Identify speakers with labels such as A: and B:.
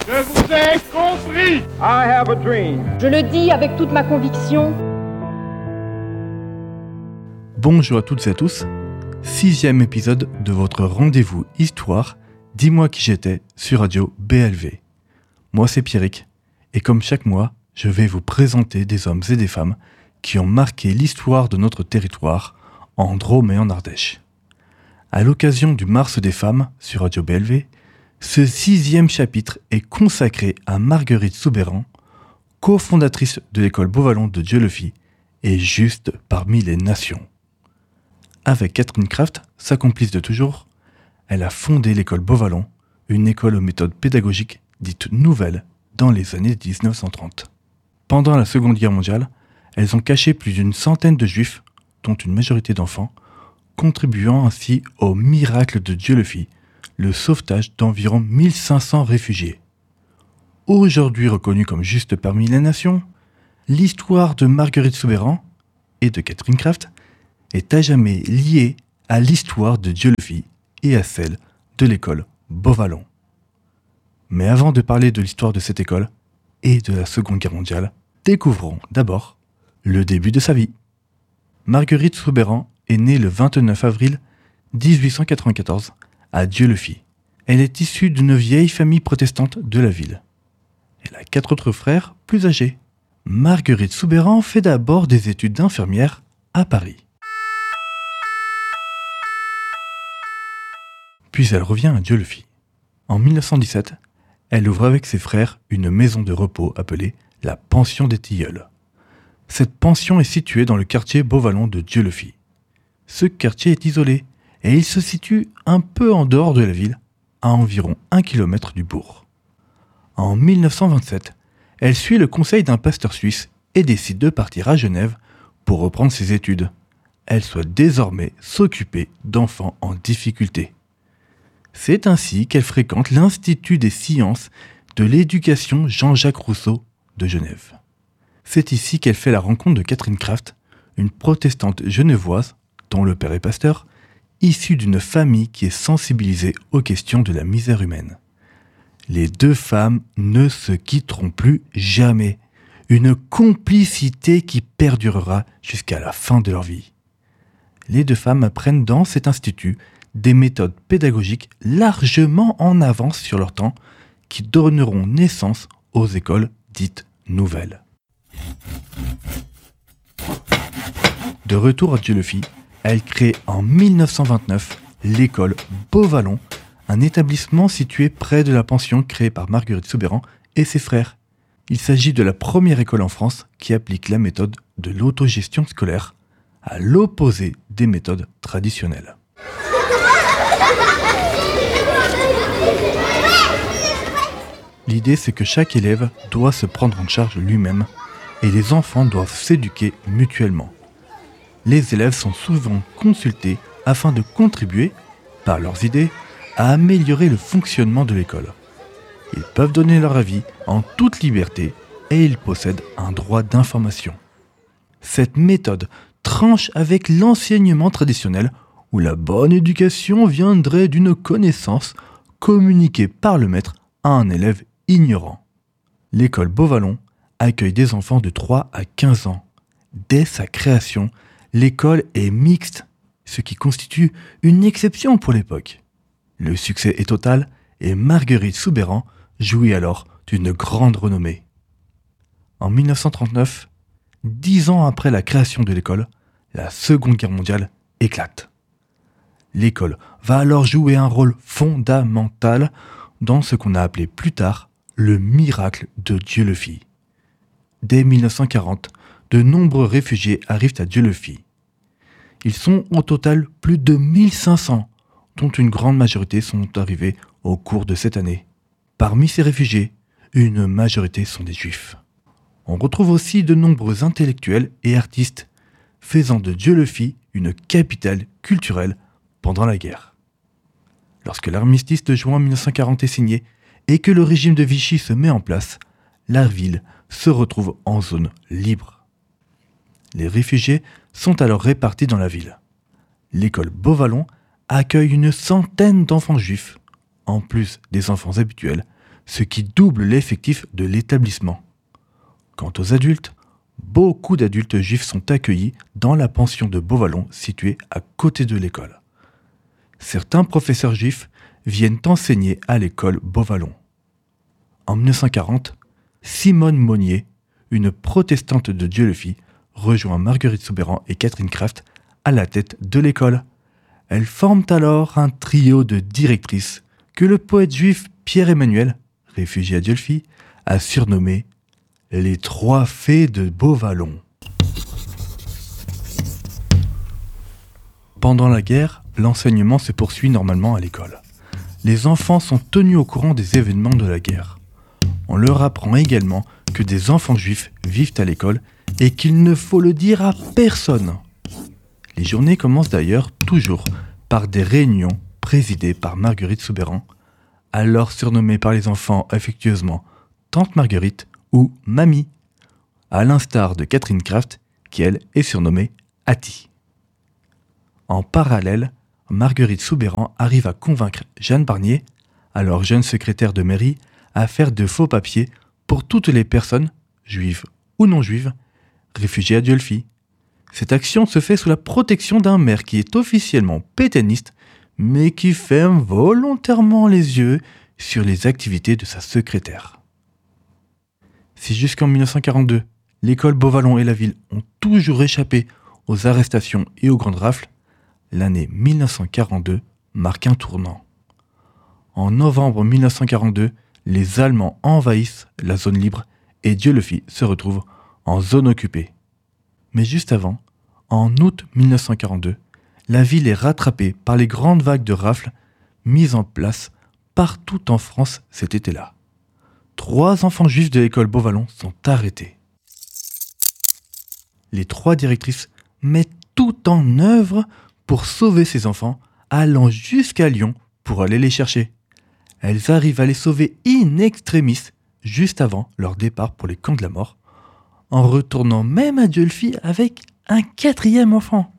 A: Je vous ai compris. I have a dream.
B: Je le dis avec toute ma conviction.
C: Bonjour à toutes et à tous, 6e épisode de votre rendez-vous Histoire, Dis-moi qui j'étais sur Radio BLV. Moi c'est Pierrick, et comme chaque mois, je vais vous présenter des hommes et des femmes qui ont marqué l'histoire de notre territoire, en Drôme et en Ardèche. À l'occasion du Mars des femmes sur Radio BLV, ce 6e chapitre est consacré à Marguerite Soubeyran, cofondatrice de l'école Beauvallon de Dieulefit et juste parmi les nations. Avec Catherine Kraft, sa complice de toujours, elle a fondé l'école Beauvallon, une école aux méthodes pédagogiques dites nouvelles dans les années 1930. Pendant la Seconde Guerre mondiale, elles ont caché plus d'une centaine de juifs, dont une majorité d'enfants, contribuant ainsi au miracle de Dieulefit, le sauvetage d'environ 1500 réfugiés. Aujourd'hui reconnue comme juste parmi les nations, l'histoire de Marguerite Soubeyran et de Catherine Kraft est à jamais liée à l'histoire de Dieulefit et à celle de l'école Beauvallon. Mais avant de parler de l'histoire de cette école et de la Seconde Guerre mondiale, découvrons d'abord le début de sa vie. Marguerite Soubeyran est née le 29 avril 1894 à Dieulefit. Elle est issue d'une vieille famille protestante de la ville. Elle a 4 autres frères plus âgés. Marguerite Soubeyran fait d'abord des études d'infirmière à Paris. Puis elle revient à Dieulefit. En 1917, elle ouvre avec ses frères une maison de repos appelée la Pension des Tilleuls. Cette pension est située dans le quartier Beauvallon de Dieulefit. Ce quartier est isolé et il se situe un peu en dehors de la ville, à environ 1 km du bourg. En 1927, elle suit le conseil d'un pasteur suisse et décide de partir à Genève pour reprendre ses études. Elle souhaite désormais s'occuper d'enfants en difficulté. C'est ainsi qu'elle fréquente l'Institut des sciences de l'éducation Jean-Jacques Rousseau de Genève. C'est ici qu'elle fait la rencontre de Catherine Kraft, une protestante genevoise, dont le père est pasteur, issue d'une famille qui est sensibilisée aux questions de la misère humaine. Les deux femmes ne se quitteront plus jamais. Une complicité qui perdurera jusqu'à la fin de leur vie. Les deux femmes apprennent dans cet institut des méthodes pédagogiques largement en avance sur leur temps qui donneront naissance aux écoles dites nouvelles. De retour à Dieulefit, elle crée en 1929 l'école Beauvallon, un établissement situé près de la pension créée par Marguerite Soubeyran et ses frères. Il s'agit de la première école en France qui applique la méthode de l'autogestion scolaire, à l'opposé des méthodes traditionnelles. L'idée, c'est que chaque élève doit se prendre en charge lui-même et les enfants doivent s'éduquer mutuellement. Les élèves sont souvent consultés afin de contribuer, par leurs idées, à améliorer le fonctionnement de l'école. Ils peuvent donner leur avis en toute liberté et ils possèdent un droit d'information. Cette méthode tranche avec l'enseignement traditionnel où la bonne éducation viendrait d'une connaissance communiquée par le maître à un élève ignorant. L'école Beauvallon accueille des enfants de 3 à 15 ans. Dès sa création, l'école est mixte, ce qui constitue une exception pour l'époque. Le succès est total et Marguerite Soubeyran jouit alors d'une grande renommée. En 1939, 10 ans après la création de l'école, la Seconde Guerre mondiale éclate. L'école va alors jouer un rôle fondamental dans ce qu'on a appelé plus tard le miracle de Dieulefit. Dès 1940, de nombreux réfugiés arrivent à Dieulefit. Ils sont au total plus de 1500, dont une grande majorité sont arrivés au cours de cette année. Parmi ces réfugiés, une majorité sont des juifs. On retrouve aussi de nombreux intellectuels et artistes, faisant de Dieulefit une capitale culturelle pendant la guerre. Lorsque l'armistice de juin 1940 est signé et que le régime de Vichy se met en place, la ville se retrouve en zone libre. Les réfugiés sont alors répartis dans la ville. L'école Beauvallon accueille une centaine d'enfants juifs, en plus des enfants habituels, ce qui double l'effectif de l'établissement. Quant aux adultes, beaucoup d'adultes juifs sont accueillis dans la pension de Beauvallon située à côté de l'école. Certains professeurs juifs viennent enseigner à l'école Beauvallon. En 1940, Simone Monnier, une protestante de Dieulefit, rejoint Marguerite Soubeyran et Catherine Kraft à la tête de l'école. Elles forment alors un trio de directrices que le poète juif Pierre Emmanuel, réfugié à Dieulefit, a surnommé les 3 fées de Beauvallon. Pendant la guerre, l'enseignement se poursuit normalement à l'école. Les enfants sont tenus au courant des événements de la guerre. On leur apprend également que des enfants juifs vivent à l'école et qu'il ne faut le dire à personne. Les journées commencent d'ailleurs toujours par des réunions présidées par Marguerite Soubeyran, alors surnommée par les enfants affectueusement Tante Marguerite ou Mamie, à l'instar de Catherine Kraft, qui elle est surnommée Hattie. En parallèle, Marguerite Soubeyran arrive à convaincre Jeanne Barnier, alors jeune secrétaire de mairie, à faire de faux papiers pour toutes les personnes, juives ou non juives, réfugiées à Dieulefit. Cette action se fait sous la protection d'un maire qui est officiellement pétainiste, mais qui ferme volontairement les yeux sur les activités de sa secrétaire. Si jusqu'en 1942, l'école Beauvallon et la ville ont toujours échappé aux arrestations et aux grandes rafles, l'année 1942 marque un tournant. En novembre 1942, les Allemands envahissent la zone libre et Dieulefit se retrouve en zone occupée. Mais juste avant, en août 1942, la ville est rattrapée par les grandes vagues de rafles mises en place partout en France cet été-là. 3 enfants juifs de l'école Beauvallon sont arrêtés. Les 3 directrices mettent tout en œuvre pour sauver ces enfants, allant jusqu'à Lyon pour aller les chercher. Elles arrivent à les sauver in extremis juste avant leur départ pour les camps de la mort, en retournant même à Dieulefit avec un 4e enfant.